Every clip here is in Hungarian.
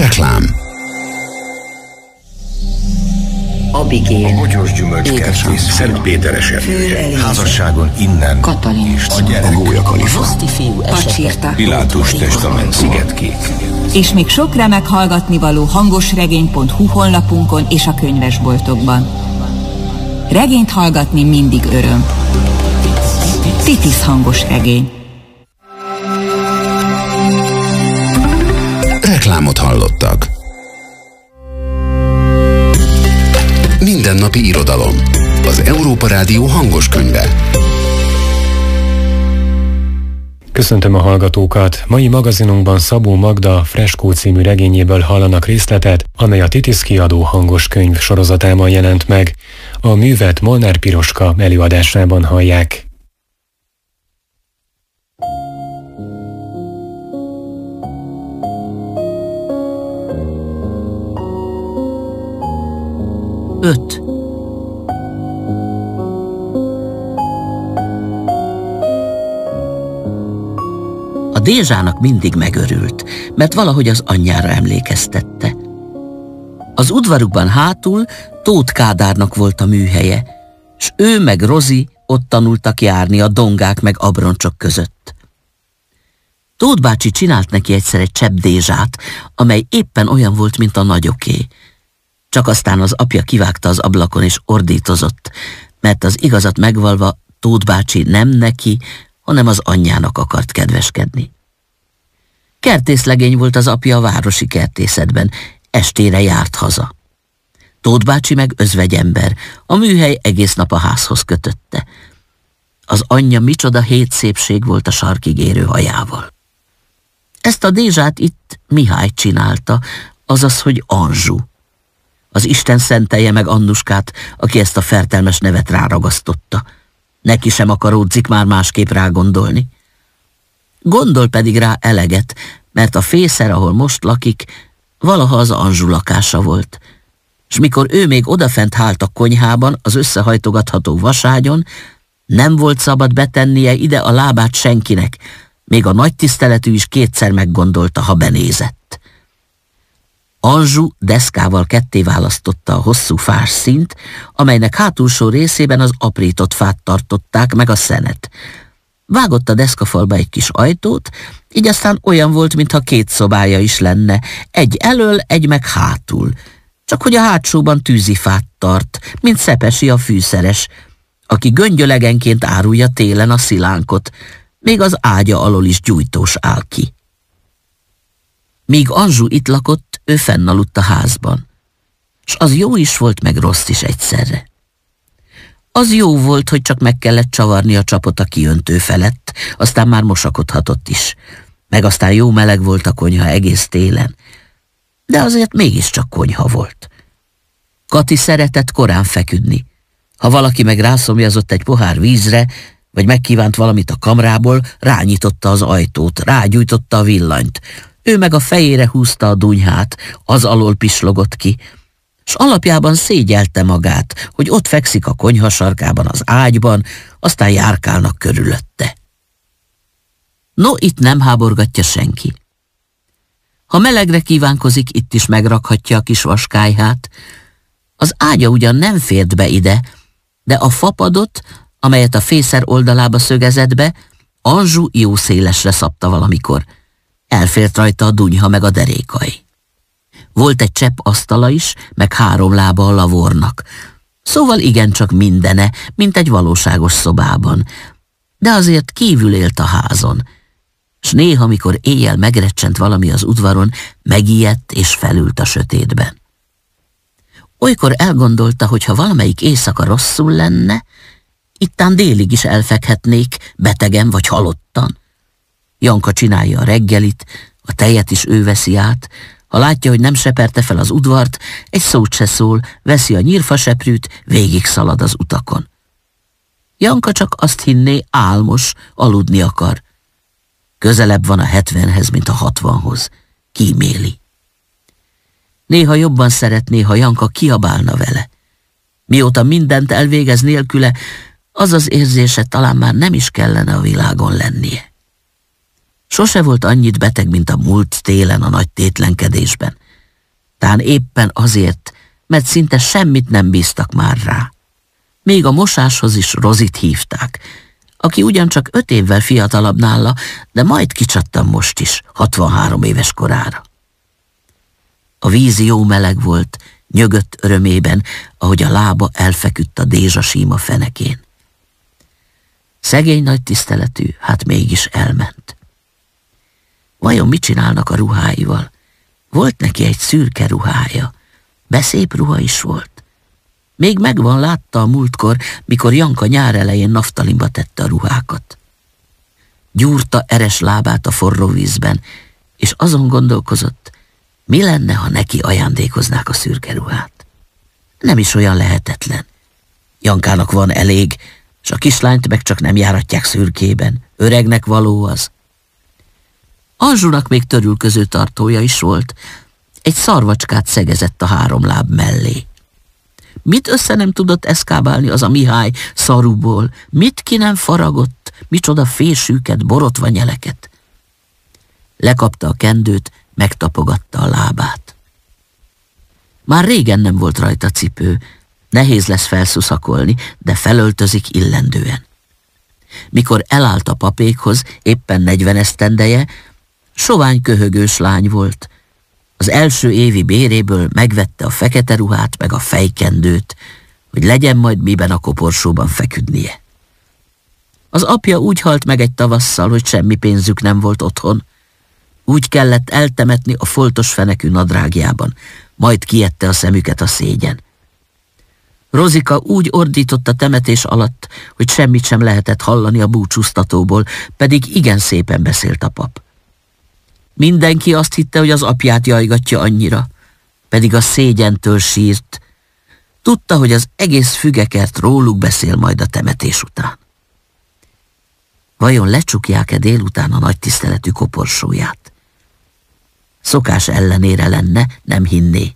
Reklám. Abigél, a Bogyós Gyümölcskertész Szent Péter eseménye. Házasságon innen. Katalin, A gyerek. A Gólyakalifa. Pacsirta, Pilátus testament, Szigetkék. És még sok remek hallgatnivaló hangosregény.hu honlapunkon és a könyvesboltokban. Regényt hallgatni mindig öröm. Titis hangos regény. Reklámot hallottak. Mindennapi irodalom. Az Európa Rádió hangos könyve. Köszöntöm a hallgatókat! Mai magazinunkban Szabó Magda Freskó című regényéből hallanak részletet, amely a Titis kiadó hangos könyv sorozatában jelent meg. A művet Molnár Piroska előadásában hallják. Öt. A Dézsának mindig megörült, mert valahogy az anyjára emlékeztette. Az udvarukban hátul Tóth Kádárnak volt a műhelye, s ő meg Rozi ott tanultak járni a dongák meg abroncsok között. Tóth bácsi csinált neki egyszer egy csepp Dézsát, amely éppen olyan volt, mint a nagyoké. Csak aztán az apja kivágta az ablakon és ordítozott, mert az igazat megvalva Tóth bácsi nem neki, hanem az anyjának akart kedveskedni. Kertészlegény volt az apja a városi kertészetben, estére járt haza. Tóth bácsi meg özvegyember, a műhely egész nap a házhoz kötötte. Az anyja micsoda hétszépség volt a sarkig érő hajával. Ezt a Dézsát itt Mihály csinálta, azaz, hogy Anzsu. Az Isten szentelje meg Annuskát, aki ezt a fertelmes nevet ráragasztotta. Neki sem akaródzik már másképp rágondolni. Gondol pedig rá eleget, mert a fészer, ahol most lakik, valaha az Anzsu lakása volt. S mikor ő még odafent hált a konyhában, az összehajtogatható vaságyon, nem volt szabad betennie ide a lábát senkinek, még a nagy tiszteletű is kétszer meggondolta, ha benézett. Anzsu deszkával ketté választotta a hosszú fás színt, amelynek hátulsó részében az aprított fát tartották meg a szenet. Vágott a deszkafalba egy kis ajtót, így aztán olyan volt, mintha két szobája is lenne, egy elől, egy meg hátul. Csak hogy a hátsóban tűzifát tart, mint Szepesi a fűszeres, aki göngyölegenként árulja télen a szilánkot, még az ágya alól is gyújtós áll ki. Míg Anzsu itt lakott, ő fennaludt a házban. S az jó is volt, meg rossz is egyszerre. Az jó volt, hogy csak meg kellett csavarni a csapot a kiöntő felett, aztán már mosakodhatott is. Meg aztán jó meleg volt a konyha egész télen. De azért mégiscsak konyha volt. Kati szeretett korán feküdni. Ha valaki meg rászomjazott egy pohár vízre, vagy megkívánt valamit a kamrából, rányitotta az ajtót, rágyújtotta a villanyt. Ő meg a fejére húzta a dunyhát, az alól pislogott ki, s alapjában szégyelte magát, hogy ott fekszik a konyha sarkában az ágyban, aztán járkálnak körülötte. No, itt nem háborgatja senki. Ha melegre kívánkozik, itt is megrakhatja a kis vaskályhát. Az ágya ugyan nem fért be ide, de a fapadot, amelyet a fészer oldalába szögezett be, Anzsu jó szélesre szabta valamikor. Elfért rajta a dunyha meg a derékai. Volt egy csepp asztala is, meg 3 lába a lavornak. Szóval igencsak mindene, mint egy valóságos szobában. De azért kívül élt a házon. S néha, mikor éjjel megrecsent valami az udvaron, megijedt és felült a sötétben. Olykor elgondolta, hogy ha valamelyik éjszaka rosszul lenne, ittán délig is elfekhetnék, betegen vagy halottan. Janka csinálja a reggelit, a tejet is ő veszi át, ha látja, hogy nem seperte fel az udvart, egy szót se szól, veszi a nyírfaseprűt, végig szalad az utakon. Janka csak azt hinné, álmos, aludni akar. Közelebb van a 70-hez, mint a 60-hoz. Kíméli. Néha jobban szeretné, ha Janka kiabálna vele. Mióta mindent elvégez nélküle, az az érzése talán már nem is kellene a világon lennie. Sose volt annyit beteg, mint a múlt télen a nagy tétlenkedésben. Tán éppen azért, mert szinte semmit nem bíztak már rá. Még a mosáshoz is Rozit hívták, aki ugyancsak 5 évvel fiatalabb nála, de majd kicsattam most is, 63 éves korára. A víz jó meleg volt, nyögött örömében, ahogy a lába elfeküdt a dézsasíma fenekén. Szegény nagy tiszteletű, hát mégis elment. Vajon mit csinálnak a ruháival? Volt neki egy szürke ruhája, beszép ruha is volt. Még megvan, látta a múltkor, mikor Janka nyár elején naftalinba tette a ruhákat. Gyúrta eres lábát a forró vízben, és azon gondolkozott, mi lenne, ha neki ajándékoznák a szürke ruhát. Nem is olyan lehetetlen. Jankának van elég, s a kislányt meg csak nem járatják szürkében. Öregnek való az. Anzsunak még törülköző tartója is volt. Egy szarvacskát szegezett a 3 láb mellé. Mit össze nem tudott eszkábálni az a Mihály szaruból? Mit ki nem faragott? Micsoda fésűket, borotva nyeleket? Lekapta a kendőt, megtapogatta a lábát. Már régen nem volt rajta cipő, nehéz lesz felszuszakolni, de felöltözik illendően. Mikor elállt a papékhoz, éppen 40 esztendeje, sovány köhögős lány volt. Az első évi béréből megvette a fekete ruhát meg a fejkendőt, hogy legyen majd miben a koporsóban feküdnie. Az apja úgy halt meg egy tavasszal, hogy semmi pénzük nem volt otthon. Úgy kellett eltemetni a foltos fenekű nadrágjában, majd kiette a szemüket a szégyen. Rozika úgy ordított a temetés alatt, hogy semmit sem lehetett hallani a búcsúztatóból, pedig igen szépen beszélt a pap. Mindenki azt hitte, hogy az apját jajgatja annyira, pedig a szégyentől sírt. Tudta, hogy az egész fügekert róluk beszél majd a temetés után. Vajon lecsukják-e délután a nagy tiszteletű koporsóját? Szokás ellenére lenne, nem hinné.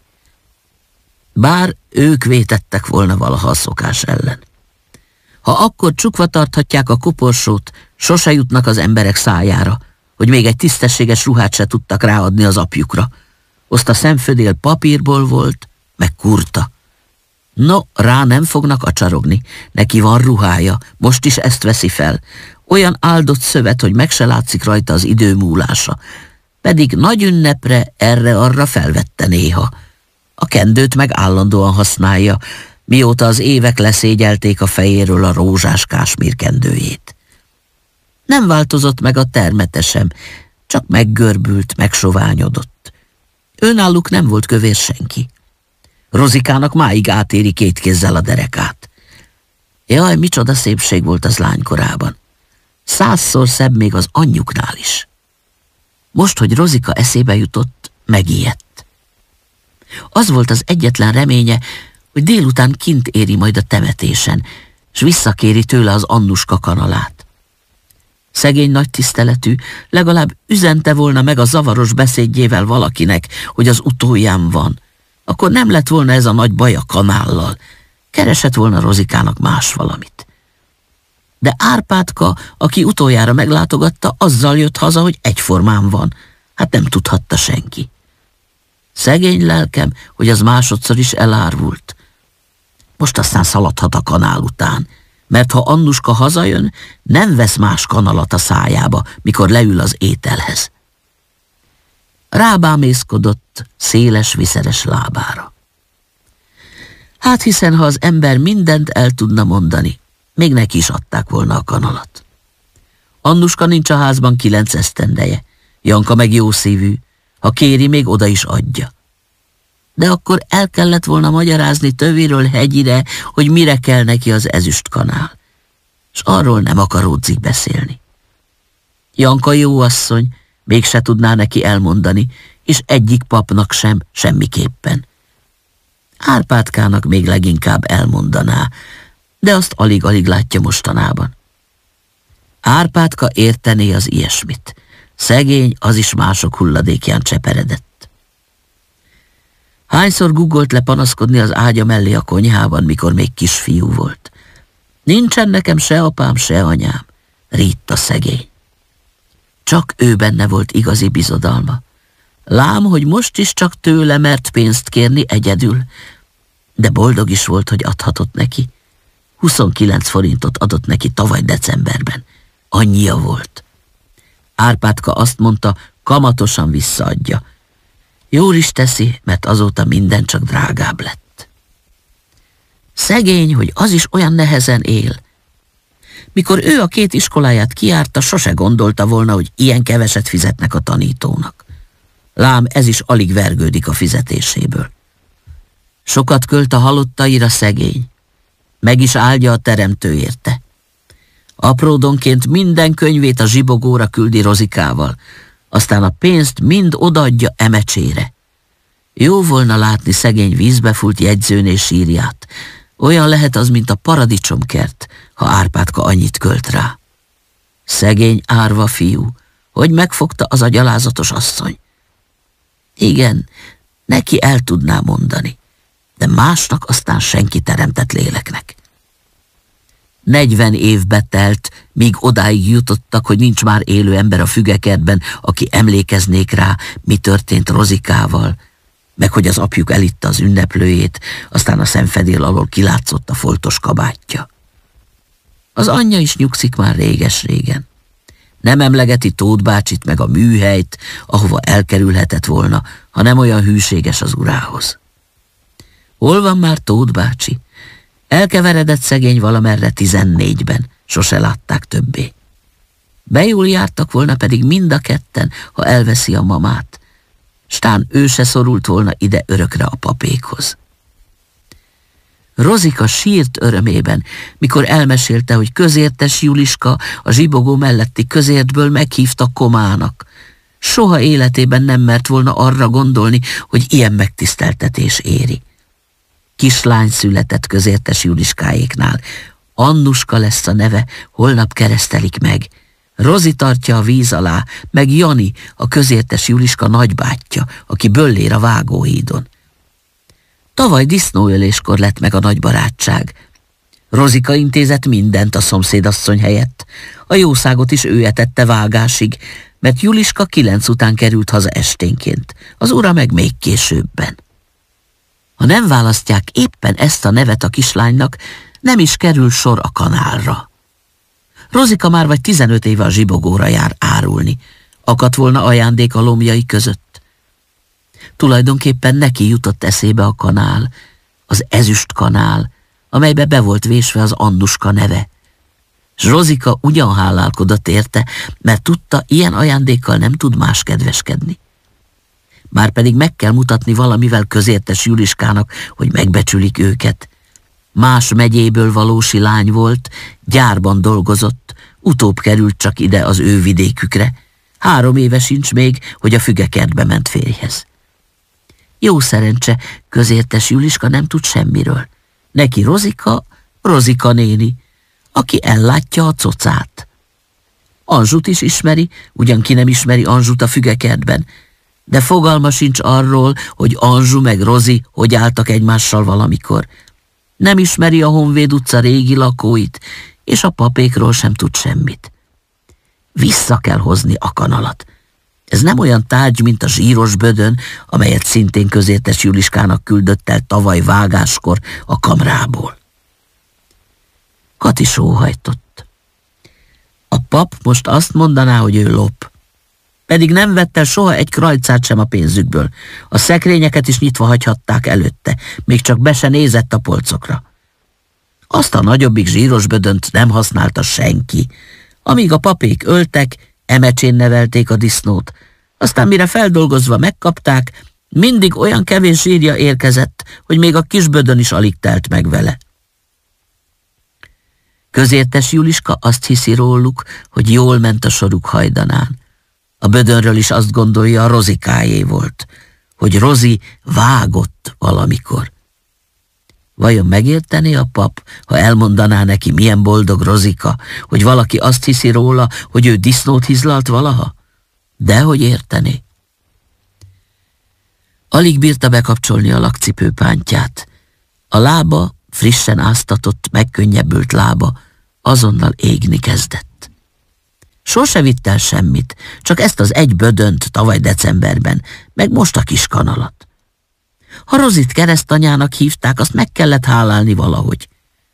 Bár ők vétettek volna valaha a szokás ellen. Ha akkor csukva tarthatják a koporsót, sose jutnak az emberek szájára, hogy még egy tisztességes ruhát se tudtak ráadni az apjukra. Azt a szemfödél papírból volt, meg kurta. No, rá nem fognak acsarogni, neki van ruhája, most is ezt veszi fel. Olyan áldott szövet, hogy meg se látszik rajta az idő múlása. Pedig nagy ünnepre erre-arra felvette néha. A kendőt meg állandóan használja, mióta az évek leszégyelték a fejéről a rózsás kásmír kendőjét. Nem változott meg a termete sem, csak meggörbült, megsoványodott. Önálluk nem volt kövér senki. Rozikának máig átéri 2 kézzel a derekát. Jaj, micsoda szépség volt az lánykorában. 100-szor szebb még az anyjuknál is. Most, hogy Rozika eszébe jutott, megijedt. Az volt az egyetlen reménye, hogy délután kint éri majd a temetésen, s visszakéri tőle az Annuska kanalát. Szegény nagy tiszteletű legalább üzente volna meg a zavaros beszédjével valakinek, hogy az utóján van. Akkor nem lett volna ez a nagy baj a kanállal. Keresett volna Rozikának más valamit. De Árpádka, aki utoljára meglátogatta, azzal jött haza, hogy egyformán van. Hát nem tudhatta senki. Szegény lelkem, hogy az másodszor is elárvult. Most aztán szaladhat a kanál után, mert ha Annuska hazajön, nem vesz más kanalat a szájába, mikor leül az ételhez. Rábámészkodott széles, viszeres lábára. Hát hiszen, ha az ember mindent el tudna mondani, még neki is adták volna a kanalat. Annuska nincs a házban 9 esztendeje, Janka meg jószívű, ha kéri, még oda is adja. De akkor el kellett volna magyarázni töviről hegyire, hogy mire kell neki az ezüstkanál, s arról nem akaródzik beszélni. Janka jó asszony, mégse tudná neki elmondani, és egyik papnak sem, semmiképpen. Árpádkának még leginkább elmondaná, de azt alig-alig látja mostanában. Árpádka értené az ilyesmit. Szegény, az is mások hulladékján cseperedett. Hányszor guggolt le panaszkodni az ágya mellé a konyhában, mikor még kisfiú volt. Nincsen nekem se apám, se anyám, ritta szegény. Csak ő benne volt igazi bizodalma. Lám, hogy most is csak tőle mert pénzt kérni egyedül, de boldog is volt, hogy adhatott neki. 29 forintot adott neki tavaly decemberben. Annyia volt. Árpádka azt mondta, kamatosan visszaadja. Jól is teszi, mert azóta minden csak drágább lett. Szegény, hogy az is olyan nehezen él. Mikor ő a 2 iskoláját kijárta, sose gondolta volna, hogy ilyen keveset fizetnek a tanítónak. Lám, ez is alig vergődik a fizetéséből. Sokat költ a halottaira szegény. Meg is áldja a teremtő érte. Apródonként minden könyvét a zsibogóra küldi Rozikával, aztán a pénzt mind odaadja Emecsére. Jó volna látni szegény vízbefúlt jegyzőné sírját. Olyan lehet az, mint a paradicsomkert, ha Árpádka annyit költ rá. Szegény árva fiú, hogy megfogta az a gyalázatos asszony. Igen, neki el tudná mondani, de másnak aztán senki teremtett léleknek. 40 évbe telt, míg odáig jutottak, hogy nincs már élő ember a fügekertben, aki emlékeznék rá, mi történt Rozikával, meg hogy az apjuk elitta az ünneplőjét, aztán a szemfedél alól kilátszott a foltos kabátja. Az anyja is nyugszik már réges-régen. Nem emlegeti Tóth bácsit meg a műhelyt, ahova elkerülhetett volna, ha nem olyan hűséges az urához. Hol van már Tóth bácsi? Elkeveredett szegény valamerre 14-ben, sose látták többé. Bejól jártak volna pedig mind a ketten, ha elveszi a mamát. Stán ő se szorult volna ide örökre a papékhoz. Rozika sírt örömében, mikor elmesélte, hogy Közértes Juliska a zsibogó melletti közértből meghívta komának. Soha életében nem mert volna arra gondolni, hogy ilyen megtiszteltetés éri. Kislány született Közértes Juliskáéknál. Annuska lesz a neve, holnap keresztelik meg. Rozi tartja a víz alá, meg Jani, a Közértes Juliska nagybátyja, aki böllér a Vágóhídon. Tavaly disznóöléskor lett meg a nagy barátság. Rozika intézett mindent a szomszédasszony helyett. A jószágot is ő etette vágásig, mert Juliska 9 után került haza esténként, az ura meg még későbben. Ha nem választják éppen ezt a nevet a kislánynak, nem is kerül sor a kanálra. Rozika már vagy 15 éve a zsibogóra jár árulni. Akadt volna ajándék a lombjai között. Tulajdonképpen neki jutott eszébe a kanál, az ezüst kanál, amelybe be volt vésve az Annuska neve. S Rozika ugyan hálálkodott érte, mert tudta, ilyen ajándékkal nem tud más kedveskedni. Márpedig meg kell mutatni valamivel Közértes Juliskának, hogy megbecsülik őket. Más megyéből valósi lány volt, gyárban dolgozott, utóbb került csak ide az ő vidékükre. 3 éve sincs még, hogy a fügekertbe ment férjhez. Jó szerencse, Közértes Juliska nem tud semmiről. Neki Rozika néni, aki ellátja a cocát. Anzsut is ismeri, ugyan ki nem ismeri Anzsut a fügekertben, de fogalma sincs arról, hogy Anzsu meg Rozi hogy álltak egymással valamikor. Nem ismeri a Honvéd utca régi lakóit, és a papékról sem tud semmit. Vissza kell hozni a kanalat. Ez nem olyan tárgy, mint a zsíros bödön, amelyet szintén Közértes Juliskának küldött el tavaly vágáskor a kamrából. Kati sóhajtott. A pap most azt mondaná, hogy ő lop. Pedig nem vett el soha egy krajcát sem a pénzükből. A szekrényeket is nyitva hagyhatták előtte, még csak be se nézett a polcokra. Azt a nagyobbik zsíros bödönt nem használta senki. Amíg a papék öltek, Emecsén nevelték a disznót. Aztán mire feldolgozva megkapták, mindig olyan kevés zsírja érkezett, hogy még a kis bödön is alig telt meg vele. Közértes Juliska azt hiszi róluk, hogy jól ment a soruk hajdanán. A bödönről is azt gondolja, a Rozikáé volt, hogy Rozi vágott valamikor. Vajon megértené a pap, ha elmondaná neki, milyen boldog Rozika, hogy valaki azt hiszi róla, hogy ő disznót hizlalt valaha? Dehogy értené. Alig bírta bekapcsolni a lakcipőpántját. A lába, frissen áztatott, megkönnyebbült lába azonnal égni kezdett. Sose vitt el semmit, csak ezt az egy bödönt tavaly decemberben, meg most a kis kanalat. Ha Rozit keresztanyának hívták, azt meg kellett hálálni valahogy.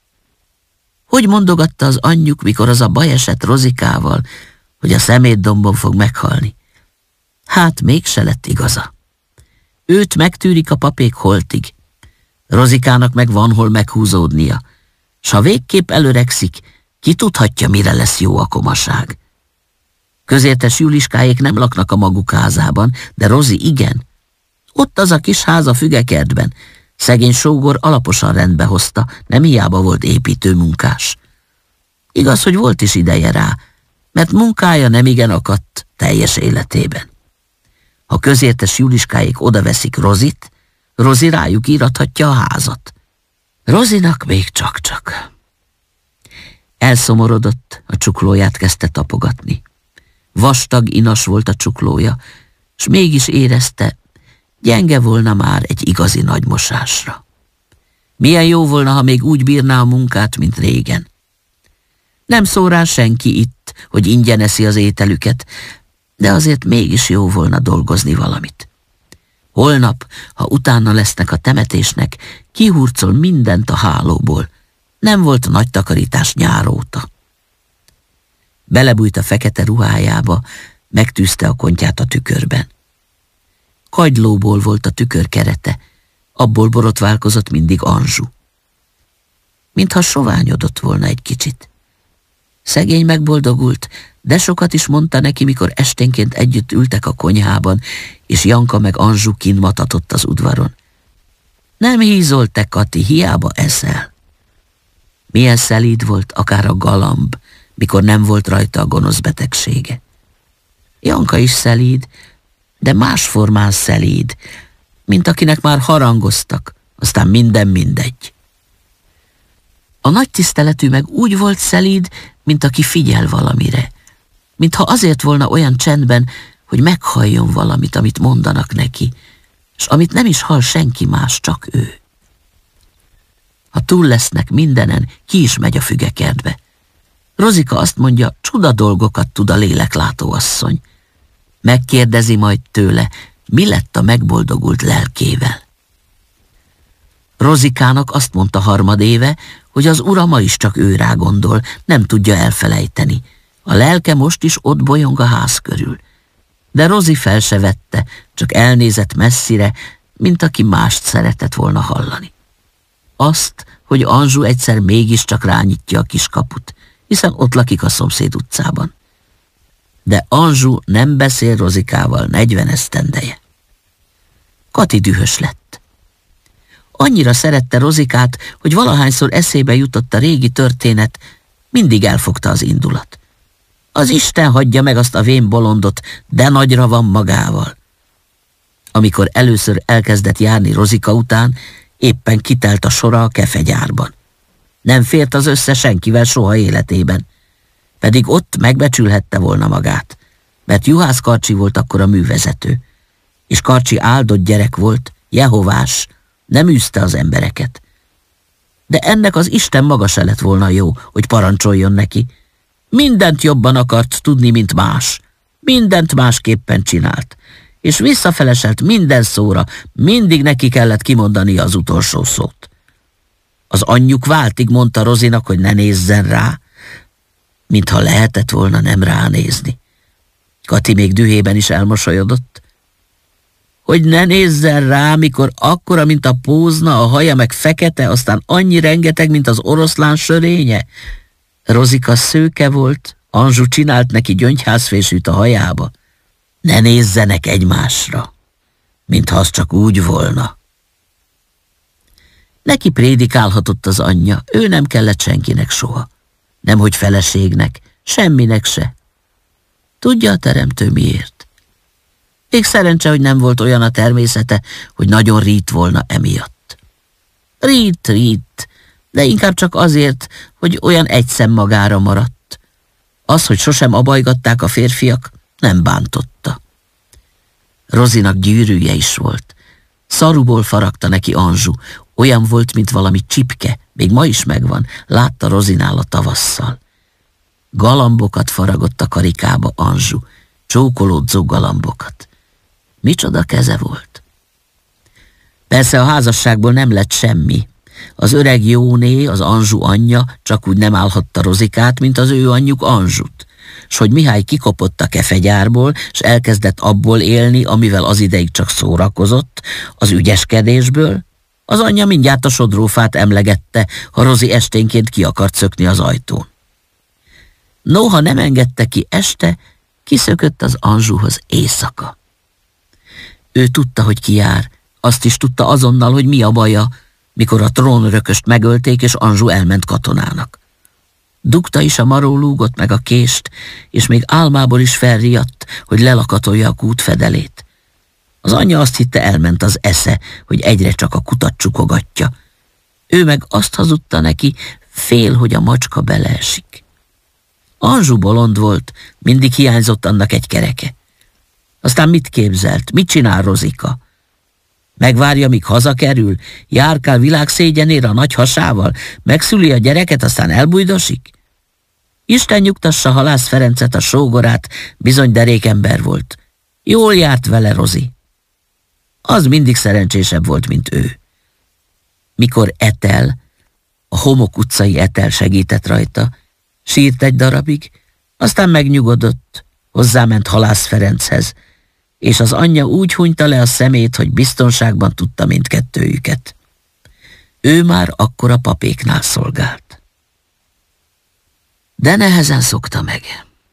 Hogy mondogatta az anyjuk, mikor az a baj esett Rozikával, hogy a szemétdombon fog meghalni? Hát mégse lett igaza. Őt megtűrik a papék holtig. Rozikának meg van hol meghúzódnia, s ha végképp előregszik, ki tudhatja, mire lesz jó a komaság. Közértes Juliskáék nem laknak a maguk házában, de Rozi igen. Ott az a kis ház a fügekertben. Szegény sógor alaposan rendbe hozta, nem hiába volt építőmunkás. Igaz, hogy volt is ideje rá, mert munkája nemigen akadt teljes életében. Ha közértes Juliskáék odaveszik Rozit, Rozi rájuk írathatja a házat. Rozinak még csak-csak. Elszomorodott, a csuklóját kezdte tapogatni. Vastag, inas volt a csuklója, s mégis érezte, gyenge volna már egy igazi nagy mosásra. Milyen jó volna, ha még úgy bírná a munkát, mint régen. Nem szól rá senki itt, hogy ingyen eszi az ételüket, de azért mégis jó volna dolgozni valamit. Holnap, ha utána lesznek a temetésnek, kihurcol mindent a hálóból. Nem volt nagy takarítás nyár óta. Belebújt a fekete ruhájába, megtűzte a kontyát a tükörben. Kagylóból volt a tükör kerete, abból borotválkozott mindig Anzsu. Mintha soványodott volna egy kicsit. Szegény megboldogult, de sokat is mondta neki, mikor esténként együtt ültek a konyhában, és Janka meg Anzsu kínmatatott az udvaron. Nem hízol, te Kati, hiába eszel. Milyen szelíd volt akár a galamb, mikor nem volt rajta a gonosz betegsége. Janka is szelíd, de más formán szelíd, mint akinek már harangoztak, aztán minden mindegy. A nagy tiszteletű meg úgy volt szelíd, mint aki figyel valamire, mintha azért volna olyan csendben, hogy meghalljon valamit, amit mondanak neki, s amit nem is hall senki más, csak ő. Ha túl lesznek mindenen, ki is megy a fügekertbe. Rozika azt mondja, csuda dolgokat tud a léleklátó asszony. Megkérdezi majd tőle, mi lett a megboldogult lelkével. Rozikának azt mondta harmadéve, hogy az urama is csak ő rá gondol, nem tudja elfelejteni. A lelke most is ott bolyong a ház körül. De Rozi fel se vette, csak elnézett messzire, mint aki mást szeretett volna hallani. Azt, hogy Anzsu egyszer mégiscsak rányitja a kiskaput, hiszen ott lakik a szomszéd utcában. De Anzsu nem beszél Rozikával 40 esztendeje. Kati dühös lett. Annyira szerette Rozikát, hogy valahányszor eszébe jutott a régi történet, mindig elfogta az indulat. Az Isten hagyja meg azt a vén bolondot, de nagyra van magával. Amikor először elkezdett járni Rozika után, éppen kitelt a sora a kefegyárban. Nem fért az össze senkivel soha életében. Pedig ott megbecsülhette volna magát, mert Juhász Karcsi volt akkor a művezető, és Karcsi áldott gyerek volt, jehovás, nem űzte az embereket. De ennek az Isten maga se lett volna jó, hogy parancsoljon neki. Mindent jobban akart tudni, mint más. Mindent másképpen csinált. És visszafeleselt minden szóra, mindig neki kellett kimondani az utolsó szót. Az anyjuk váltig mondta Rozinak, hogy ne nézzen rá, mintha lehetett volna nem ránézni. Kati még dühében is elmosolyodott. Hogy ne nézzen rá, mikor akkora, mint a pózna, a haja meg fekete, aztán annyi rengeteg, mint az oroszlán sörénye. Rozika szőke volt, Anzsu csinált neki gyöngyházfésűt a hajába. Ne nézzenek egymásra, mintha az csak úgy volna. Neki prédikálhatott az anyja, ő nem kellett senkinek soha. Nemhogy feleségnek, semminek se. Tudja a teremtő miért? Még szerencse, hogy nem volt olyan a természete, hogy nagyon rít volna emiatt. Rít, de inkább csak azért, hogy olyan egyszem magára maradt. Az, hogy sosem abajgatták a férfiak, nem bántotta. Rozinak gyűrűje is volt. Szaruból faragta neki Anzsu, olyan volt, mint valami csipke, még ma is megvan, látta Rozinál a tavasszal. Galambokat faragott a karikába Anzsu, csókolódzó galambokat. Micsoda keze volt! Persze a házasságból nem lett semmi. Az öreg Jóné, az Anzsu anyja csak úgy nem állhatta Rozikát, mint az ő anyjuk Anzsut. S hogy Mihály kikopott a kefegyárból, s elkezdett abból élni, amivel az ideig csak szórakozott, az ügyeskedésből, az anyja mindjárt a sodrófát emlegette, ha Rozi esténként ki akart szökni az ajtón. Noha nem engedte ki este, kiszökött az Anzsuhoz éjszaka. Ő tudta, hogy ki jár, azt is tudta azonnal, hogy mi a baja, mikor a trónörököst megölték, és Anzsu elment katonának. Dugta is a marólúgot meg a kést, és még álmából is felriadt, hogy lelakatolja a kút fedelét. Az anyja azt hitte, elment az esze, hogy egyre csak a kutat csukogatja. Ő meg azt hazudta neki, fél, hogy a macska beleesik. Anzsu bolond volt, mindig hiányzott annak egy kereke. Aztán mit képzelt, mit csinál Rozika? Megvárja, míg hazakerül, járkál világszégyenére a nagy hasával, megszüli a gyereket, aztán elbújdosik? Isten nyugtassa Halász Ferencet, a sógorát, bizony derékember volt. Jól járt vele Rozi. Az mindig szerencsésebb volt, mint ő. Mikor Etel, a Homok utcai Etel segített rajta, sírt egy darabig, aztán megnyugodott, hozzáment Halász Ferenchez, és az anyja úgy hunyta le a szemét, hogy biztonságban tudta mindkettőjüket. Ő már akkor a papéknál szolgált. De nehezen szokta meg.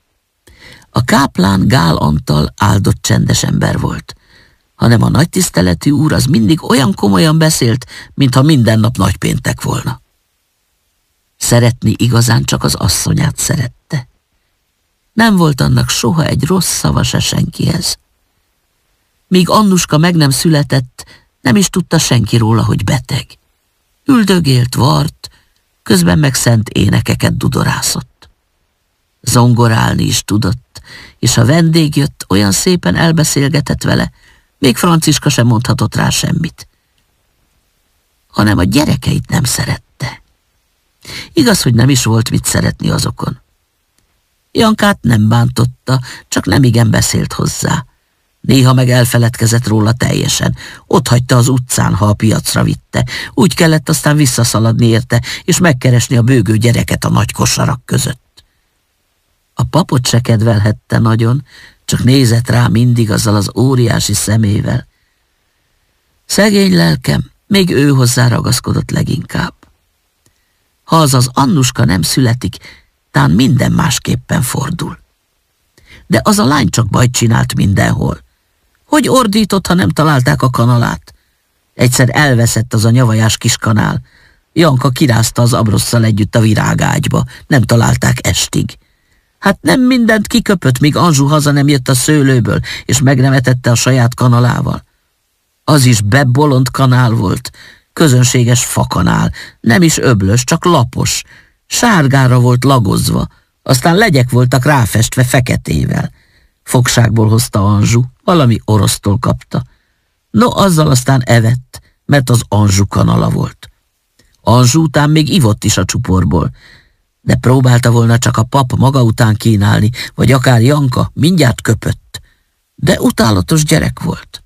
A káplán Gál Antal áldott csendes ember volt, hanem a nagytiszteletű úr az mindig olyan komolyan beszélt, mintha minden nap nagypéntek volna. Szeretni igazán csak az asszonyát szerette. Nem volt annak soha egy rossz szava se senkihez. Míg Annuska meg nem született, nem is tudta senki róla, hogy beteg. Üldögélt, vart, közben meg szent énekeket dudorászott. Zongorálni is tudott, és ha vendég jött, olyan szépen elbeszélgetett vele, még Franciska sem mondhatott rá semmit. Hanem a gyerekeit nem szerette. Igaz, hogy nem is volt mit szeretni azokon. Jankát nem bántotta, csak nemigen beszélt hozzá. Néha meg elfeledkezett róla teljesen. Ott hagyta az utcán, ha a piacra vitte. Úgy kellett aztán visszaszaladni érte, és megkeresni a bőgő gyereket a nagy kosarak között. A papot se kedvelhette nagyon, csak nézett rá mindig azzal az óriási szemével. Szegény lelkem, még ő hozzá ragaszkodott leginkább. Ha az Annuska nem születik, tán minden másképpen fordul. De az a lány csak bajt csinált mindenhol. Hogy ordított, ha nem találták a kanalát? Egyszer elveszett az a nyavajás kis kanál. Janka kirázta az Abrosszal együtt a virágágyba, nem találták estig. Hát nem mindent kiköpött, míg Anzsu haza nem jött a szőlőből, és meg nem etette a saját kanalával. Az is bebolond kanál volt, közönséges fakanál, nem is öblös, csak lapos, sárgára volt lagozva, aztán legyek voltak ráfestve feketével. Fogságból hozta Anzsu, valami orosztól kapta. No, azzal aztán evett, mert az Anzsu kanala volt. Anzsu után még ivott is a csuporból, de próbálta volna csak a pap maga után kínálni, vagy akár Janka, mindjárt köpött. De utálatos gyerek volt.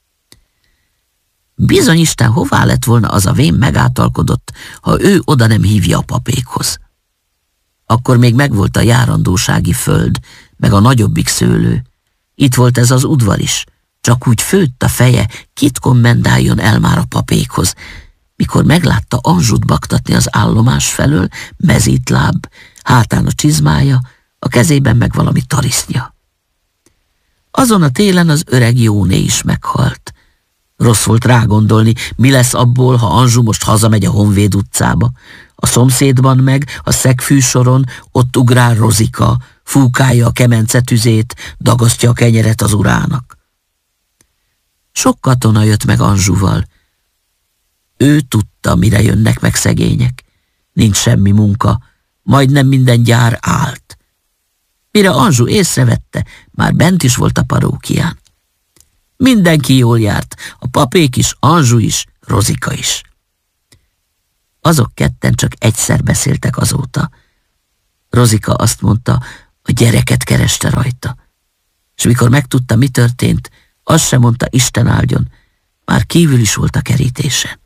Bizony Isten, hová lett volna az a vén megáltalkodott, ha ő oda nem hívja a papékhoz. Akkor még megvolt a járandósági föld, meg a nagyobbik szőlő. Itt volt ez az udvar is, csak úgy főtt a feje, kit kommendáljon el már a papékhoz, mikor meglátta Anzsut baktatni az állomás felől, mezítláb, hátán a csizmája, a kezében meg valami tarisznya. Azon a télen az öreg Jóné is meghalt. Rossz volt rágondolni, mi lesz abból, ha Anzsu most hazamegy a Honvéd utcába. A szomszédban meg, a szegfűsoron ott ugrál Rozika, fúkálja a kemence tüzét, dagasztja a kenyeret az urának. Sok katona jött meg Anzsuval. Ő tudta, mire jönnek meg szegények. Nincs semmi munka, majdnem minden gyár állt. Mire Anzsu észrevette, már bent is volt a parókián. Mindenki jól járt, a papék is, Anzsu is, Rozika is. Azok ketten csak egyszer beszéltek azóta. Rozika azt mondta, a gyereket kereste rajta. És mikor megtudta, mi történt, azt sem mondta, Isten áldjon, már kívül is volt a kerítésen.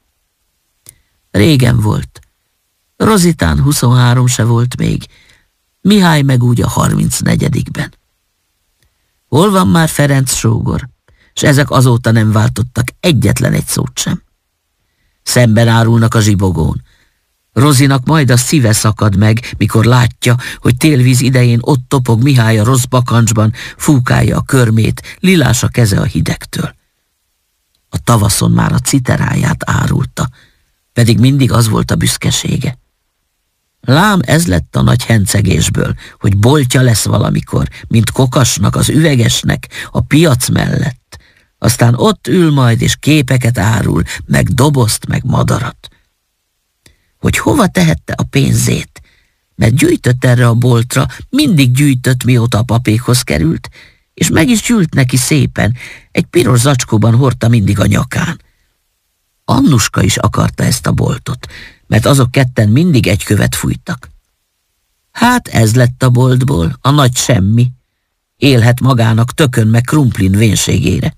Régen volt. Rozitán 23 se volt még, Mihály meg úgy a 34-ben. Hol van már Ferenc sógor? És ezek azóta nem váltottak egyetlen egy szót sem. Szemben árulnak a zsibogón. Rozinak majd a szíve szakad meg, mikor látja, hogy télvíz idején ott topog Mihály a rossz bakancsban, fúkálja a körmét, lilás a keze a hidegtől. A tavaszon már a citeráját árulta, pedig mindig az volt a büszkesége. Lám ez lett a nagy hencegésből, hogy boltja lesz valamikor, mint Kokasnak, az üvegesnek, a piac mellett. Aztán ott ül majd, és képeket árul, meg dobozt, meg madarat. Hogy hova tehette a pénzét, mert gyűjtött erre a boltra, mindig gyűjtött, mióta a papékhoz került, és meg is gyűlt neki szépen, egy piros zacskóban hordta mindig a nyakán. Annuska is akarta ezt a boltot, mert azok ketten mindig egy követ fújtak. Hát ez lett a boltból, a nagy semmi. Élhet magának tökön meg krumplin vénségére.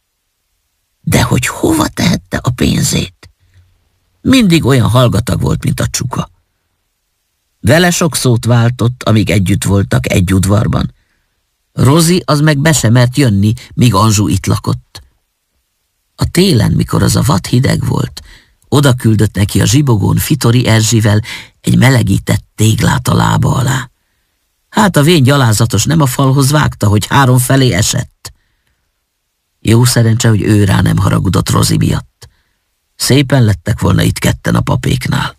De hogy hova tehette a pénzét? Mindig olyan hallgatag volt, mint a csuka. Vele sok szót váltott, amíg együtt voltak egy udvarban. Rozi az meg be sem mert jönni, míg Anzsu itt lakott. A télen, mikor az a vad hideg volt, oda küldött neki a zsibogón Fitori Erzsivel egy melegített téglát a lába alá. Hát a vén gyalázatos nem a falhoz vágta, hogy 3 felé esett. Jó szerencse, hogy ő rá nem haragudott Rozi miatt. Szépen lettek volna itt ketten a papéknál.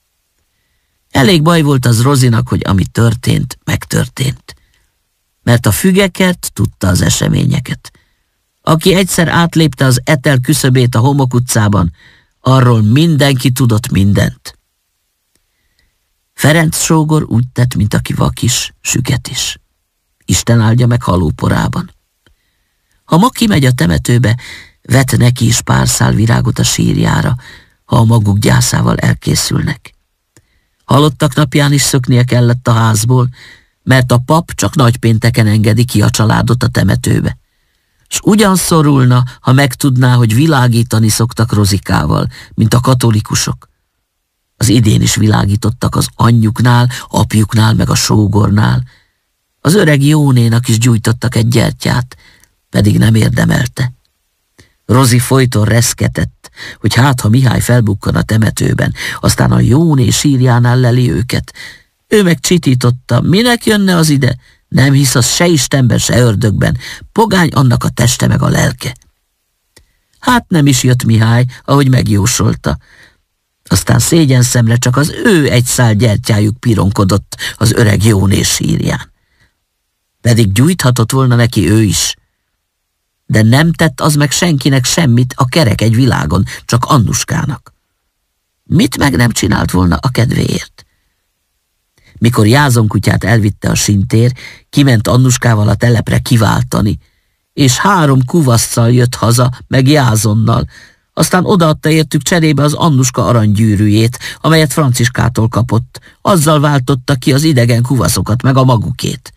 Elég baj volt az Rozinak, hogy ami történt, megtörtént. Mert a fügekert tudta az eseményeket. Aki egyszer átlépte az Etel küszöbét a Homok utcában, arról mindenki tudott mindent. Ferenc sógor úgy tett, mint aki vak is, süket is. Isten áldja meg halóporában. Ha ma kimegy a temetőbe, vet neki is pár szál virágot a sírjára, ha a maguk gyászával elkészülnek. Halottak napján is szöknie kellett a házból, mert a pap csak nagypénteken engedi ki a családot a temetőbe. S ugyan szorulna, ha megtudná, hogy világítani szoktak Rozikával, mint a katolikusok. Az idén is világítottak az anyjuknál, apjuknál, meg a sógornál. Az öreg Jónénak is gyújtottak egy gyertyát, pedig nem érdemelte. Rozi folyton reszketett, hogy hát, ha Mihály felbukkan a temetőben, aztán a Jóné sírjánál leli őket. Ő meg csitította, minek jönne az ide? Nem hisz az se Istenben, se ördögben, pogány annak a teste meg a lelke. Hát nem is jött Mihály, ahogy megjósolta. Aztán szégyenszemre csak az ő egy szál gyertyájuk pironkodott az öreg Jóné sírján. Pedig gyújthatott volna neki ő is. De nem tett az meg senkinek semmit a kerek egy világon, csak Annuskának. Mit meg nem csinált volna a kedvéért? Mikor Jázonkutyát elvitte a sintér, kiment Annuskával a telepre kiváltani, és 3 kuvasszal jött haza, meg Jázonnal, aztán odaadta értük cserébe az Annuska aranygyűrűjét, amelyet Franciskától kapott, azzal váltotta ki az idegen kuvaszokat, meg a magukét.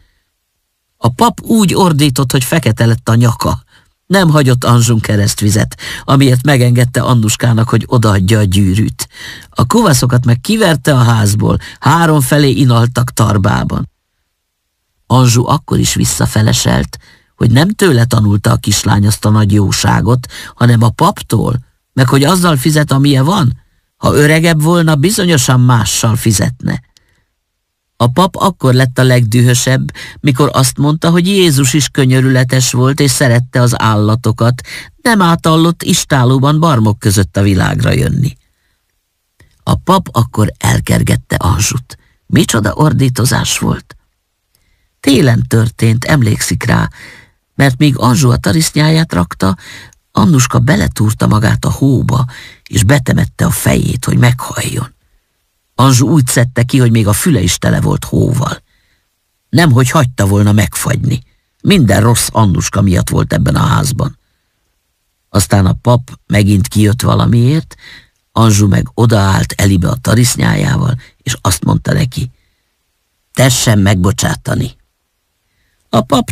A pap úgy ordított, hogy fekete lett a nyaka. Nem hagyott Anzsun keresztvizet, amiért megengedte Annuskának, hogy odaadja a gyűrűt. A kuvaszokat meg kiverte a házból, 3 felé inaltak tarbában. Anzsu akkor is visszafeleselt, hogy nem tőle tanulta a kislány azt a nagy jóságot, hanem a paptól, meg hogy azzal fizet, amilyen van. Ha öregebb volna, bizonyosan mással fizetne. A pap akkor lett a legdühösebb, mikor azt mondta, hogy Jézus is könyörületes volt, és szerette az állatokat, nem átallott istálóban barmok között a világra jönni. A pap akkor elkergette Anzsut. Micsoda ordítozás volt. Télen történt, emlékszik rá, mert míg Anzsu a tarisznyáját rakta, Annuska beletúrta magát a hóba, és betemette a fejét, hogy meghalljon. Anzsu úgy szedte ki, hogy még a füle is tele volt hóval. Nemhogy hagyta volna megfagyni. Minden rossz Annuska miatt volt ebben a házban. Aztán a pap megint kijött valamiért, Anzsu meg odaállt Elibe a tarisznyájával, és azt mondta neki: tessen megbocsátani. A pap